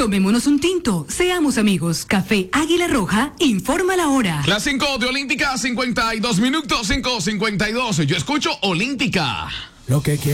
Tomémonos un tinto, seamos amigos. Café Águila Roja, informa la hora. Las 5 de Olímpica, 52 minutos, 5:52. Yo escucho Olímpica. Lo que